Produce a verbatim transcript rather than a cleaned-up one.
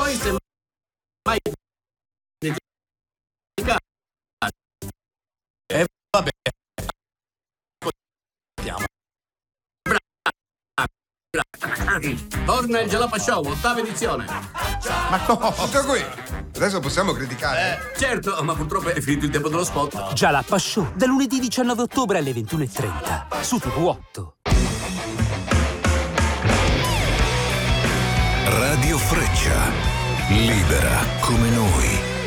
poi se mai e vabbè, torna il Jalapa Show, ottava edizione. ma no, Tutto qui. Adesso possiamo criticare. Eh, certo, ma purtroppo è finito il tempo dello spot. Jalapa Show, da lunedì diciannove ottobre alle ventuno e trenta su T V otto. Radio Freccia, libera come noi.